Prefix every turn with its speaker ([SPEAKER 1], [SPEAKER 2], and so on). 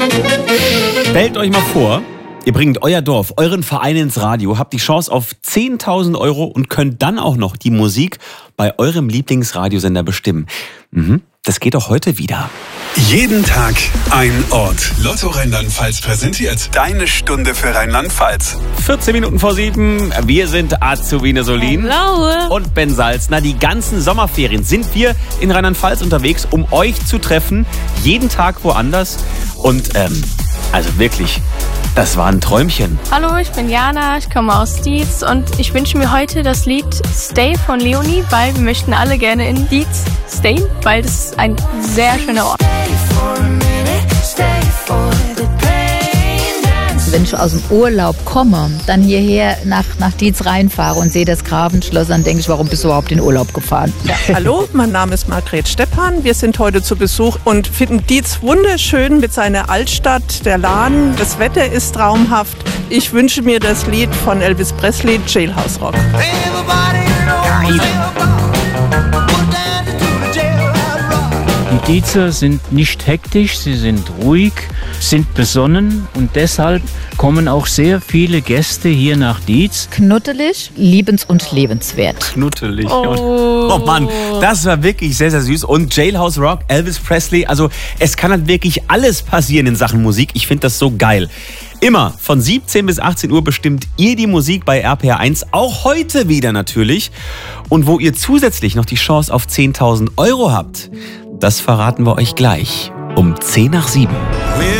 [SPEAKER 1] Stellt euch mal vor, ihr bringt euer Dorf, euren Verein ins Radio, habt die Chance auf 10.000 € und könnt dann auch noch die Musik bei eurem Lieblingsradiosender bestimmen. Das geht auch heute wieder.
[SPEAKER 2] Jeden Tag ein Ort. Lotto Rheinland-Pfalz präsentiert deine Stunde für Rheinland-Pfalz.
[SPEAKER 1] 14 Minuten vor 7. Wir sind Azubine Solin und Ben Salzner. Die ganzen Sommerferien sind wir in Rheinland-Pfalz unterwegs, um euch zu treffen. Jeden Tag woanders. Und also wirklich, das war ein Träumchen.
[SPEAKER 3] Hallo, ich bin Jana, ich komme aus Dietz und ich wünsche mir heute das Lied Stay von Leonie, weil wir möchten alle gerne in Dietz stayen, weil das ist ein sehr schöner Ort.
[SPEAKER 4] Wenn ich aus dem Urlaub komme, dann hierher nach Dietz reinfahre und sehe das Grafenschloss, dann denke ich, warum bist du überhaupt in Urlaub gefahren?
[SPEAKER 5] Ja, hallo, mein Name ist Margret Stephan. Wir sind heute zu Besuch und finden Dietz wunderschön mit seiner Altstadt, der Lahn. Das Wetter ist traumhaft. Ich wünsche mir das Lied von Elvis Presley, Jailhouse Rock.
[SPEAKER 6] Die Dietzer sind nicht hektisch, sie sind ruhig, sind besonnen und deshalb kommen auch sehr viele Gäste hier nach Dietz.
[SPEAKER 4] Knuddelig, liebens- und lebenswert.
[SPEAKER 1] Knuddelig. Oh Mann, das war wirklich sehr, sehr süß. Und Jailhouse Rock, Elvis Presley, also es kann halt wirklich alles passieren in Sachen Musik. Ich finde das so geil. Immer von 17 bis 18 Uhr bestimmt ihr die Musik bei RPR 1, auch heute wieder natürlich. Und wo ihr zusätzlich noch die Chance auf 10.000 € habt, das verraten wir euch gleich um 6:50.